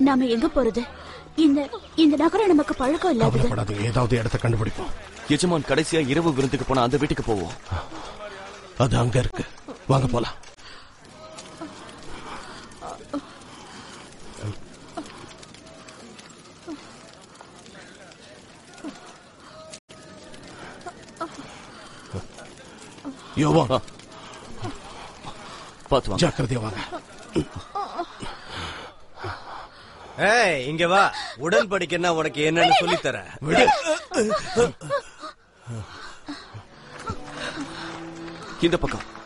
நாம எங்க போறது? இந்த இந்த நகரம் நமக்கு பழக்கம் இல்லாதது. ஏதாவது இடத்த கண்டுபிடிப்போம். எஜமான் கடைசியா இரவு விருந்துக்கு போனா அந்த வீட்டுக்கு போவோம். அது அங்க இருக்கு, வாங்க போலாம். யோவான், பாத்து வாங்க. ஜாக்கிரதையா வாங்க. இங்க வா. உடன்படிக்கைன்னா உனக்கு என்னன்னு சொல்லித்தர. இந்த பக்கம்